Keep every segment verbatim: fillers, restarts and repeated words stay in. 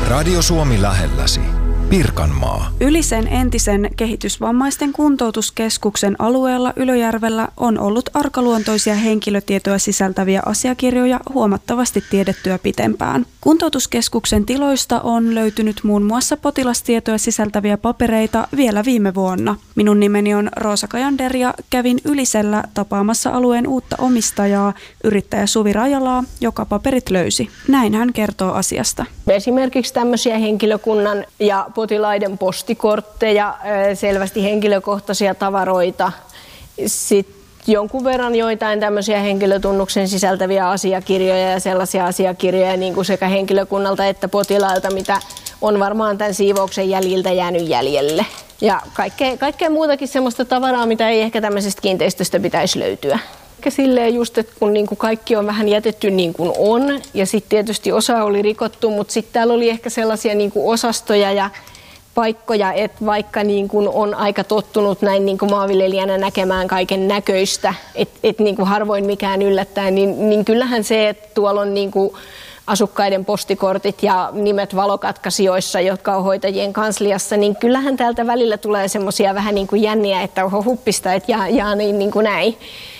Radio Suomi lähelläsi. Pirkanmaa. Ylisen entisen kehitysvammaisten kuntoutuskeskuksen alueella Ylöjärvellä on ollut arkaluontoisia henkilötietoja sisältäviä asiakirjoja huomattavasti tiedettyä pitempään. Kuntoutuskeskuksen tiloista on löytynyt muun muassa potilastietoja sisältäviä papereita vielä viime vuonna. Minun nimeni on Roosa Kajander ja kävin Ylisellä tapaamassa alueen uutta omistajaa, yrittäjä Suvi Rajalaa, joka paperit löysi. Näin hän kertoo asiasta. Esimerkiksi tämmöisiä henkilökunnan ja potilaiden postikortteja, selvästi henkilökohtaisia tavaroita, sitten jonkun verran joitain tämmöisiä henkilötunnuksen sisältäviä asiakirjoja ja sellaisia asiakirjoja niin kuin sekä henkilökunnalta että potilailta, mitä on varmaan tämän siivouksen jäljiltä jäänyt jäljelle. Ja kaikkea, kaikkea muutakin semmoista tavaraa, mitä ei ehkä tämmöisestä kiinteistöstä pitäisi löytyä. Silleen just, että kun niin kuin kaikki on vähän jätetty niin kuin on ja sitten tietysti osa oli rikottu, mutta sitten täällä oli ehkä sellaisia niin kuin osastoja ja paikkoja, että vaikka niin kuin on aika tottunut näin niin kuin maanviljelijänä näkemään kaiken näköistä, että et niin kuin harvoin mikään yllättää, niin, niin kyllähän se, että tuolla on niin kuin asukkaiden postikortit ja nimet valokatkaisijoissa, jotka on hoitajien kansliassa, niin kyllähän täältä välillä tulee semmoisia vähän niin kuin jänniä, että oho huppista, että jaa, jaa niin, niin kuin näin.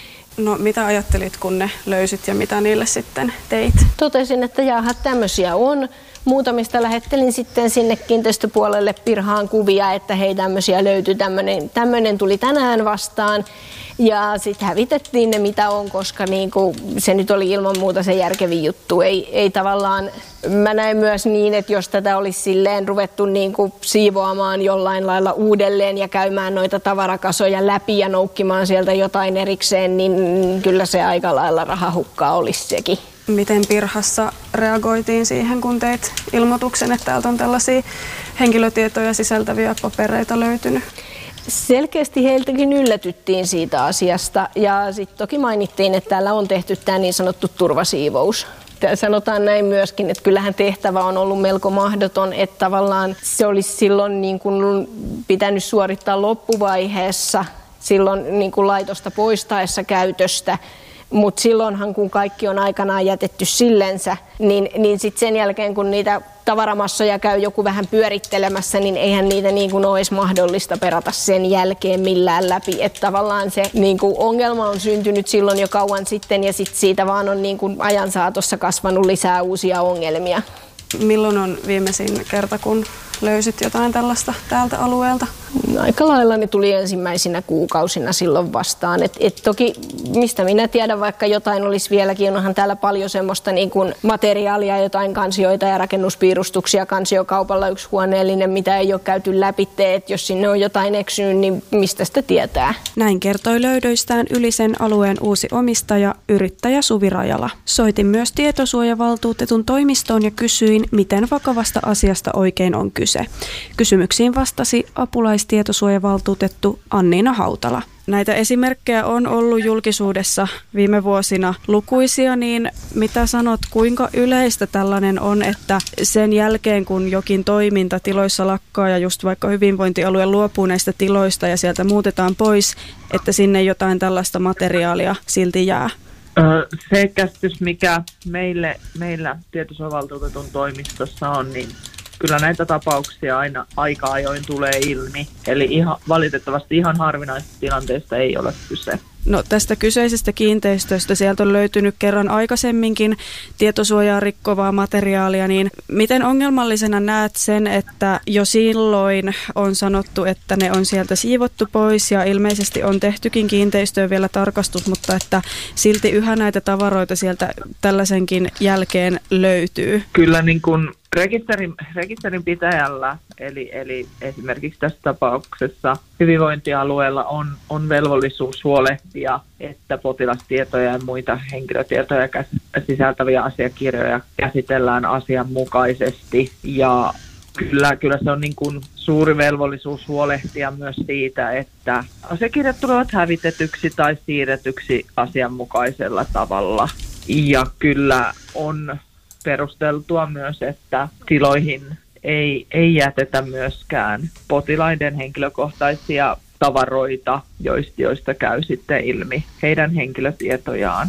No mitä ajattelit, kun ne löysit ja mitä niille sitten teit? Totesin, että jaaha, tämmöisiä on. Muutamista lähettelin sitten sinne kiinteistöpuolelle Pirhaan kuvia, että hei, tämmöisiä löytyi, tämmöinen, tämmöinen tuli tänään vastaan. Ja sitten hävitettiin ne mitä on, koska niinku, se nyt oli ilman muuta se järkevin juttu. Ei, ei tavallaan, mä näen myös niin, että jos tätä olisi silleen ruvettu niinku siivoamaan jollain lailla uudelleen ja käymään noita tavarakasoja läpi ja noukkimaan sieltä jotain erikseen, niin kyllä se aika lailla rahahukkaa olisi sekin. Miten Pirhassa reagoitiin siihen, kun teit ilmoituksen, että täältä on tällaisia henkilötietoja sisältäviä papereita löytynyt? Selkeästi heiltäkin yllätyttiin siitä asiasta ja sitten toki mainittiin, että täällä on tehty tämä niin sanottu turvasiivous. Sanotaan näin myöskin, että kyllähän tehtävä on ollut melko mahdoton, että tavallaan se olisi silloin niin kuin pitänyt suorittaa loppuvaiheessa, silloin niin kuin laitosta poistaessa käytöstä. Mutta silloinhan, kun kaikki on aikanaan jätetty sillensä, niin, niin sitten sen jälkeen, kun niitä tavaramassoja käy joku vähän pyörittelemässä, niin eihän niitä niin kuin ole edes mahdollista perata sen jälkeen millään läpi. Että tavallaan se niin kuin ongelma on syntynyt silloin jo kauan sitten ja sitten siitä vaan on niin kuin ajan saatossa kasvanut lisää uusia ongelmia. Milloin on viimeisin kerta, kun löysit jotain tällaista täältä alueelta? Aika lailla ne tuli ensimmäisinä kuukausina silloin vastaan. Et, et toki mistä minä tiedän, vaikka jotain olisi vieläkin, onhan täällä paljon semmoista niin kuin materiaalia, jotain kansioita ja rakennuspiirustuksia kansiokaupalla yksi huoneellinen, mitä ei ole käyty läpi, että jos sinne on jotain eksynyt, niin mistä sitä tietää? Näin kertoi löydöistään Ylisen alueen uusi omistaja, yrittäjä Suvi Rajala. Soitin myös tietosuojavaltuutetun toimistoon ja kysyin, miten vakavasta asiasta oikein on kyse. Kysymyksiin vastasi apulaistietosuojavaltuutettu Anniina Hautala. Näitä esimerkkejä on ollut julkisuudessa viime vuosina lukuisia, niin mitä sanot, kuinka yleistä tällainen on, että sen jälkeen kun jokin toiminta tiloissa lakkaa ja just vaikka hyvinvointialue luopuu näistä tiloista ja sieltä muutetaan pois, että sinne jotain tällaista materiaalia silti jää? Se käsitys, mikä meille, meillä tietosuojavaltuutetun toimistossa on, niin kyllä näitä tapauksia aina aika ajoin tulee ilmi. Eli ihan, valitettavasti ihan harvinaisista tilanteista ei ole kyse. No tästä kyseisestä kiinteistöstä sieltä on löytynyt kerran aikaisemminkin tietosuojaa rikkovaa materiaalia, niin miten ongelmallisena näet sen, että jo silloin on sanottu, että ne on sieltä siivottu pois ja ilmeisesti on tehtykin kiinteistöön vielä tarkastus, mutta että silti yhä näitä tavaroita sieltä tällaisenkin jälkeen löytyy? Kyllä niin kuin Rekisterin, rekisterinpitäjällä, eli, eli esimerkiksi tässä tapauksessa hyvinvointialueella on, on velvollisuus huolehtia, että potilastietoja ja muita henkilötietoja sisältäviä asiakirjoja käsitellään asianmukaisesti. Ja kyllä, kyllä se on niin kuin suuri velvollisuus huolehtia myös siitä, että asiakirjat tulevat hävitetyksi tai siirretyksi asianmukaisella tavalla. Ja kyllä on perusteltua myös, että tiloihin ei, ei jätetä myöskään potilaiden henkilökohtaisia tavaroita, joista, joista käy sitten ilmi heidän henkilötietojaan.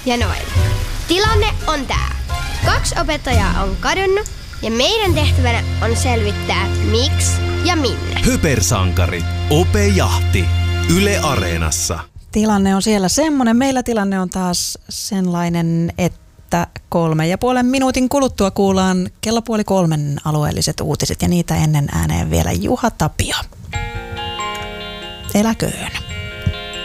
ja Noel. Tilanne on tää. Kaksi opettajaa on kadonnut ja meidän tehtävänä on selvittää miksi ja minne. Hypersankarit. Opejahti. Yle Areenassa. Tilanne on siellä semmoinen. Meillä tilanne on taas sellainen, että kolme ja puolen minuutin kuluttua kuullaan kello puoli kolmen alueelliset uutiset ja niitä ennen ääneen vielä Juha Tapio. Eläköön.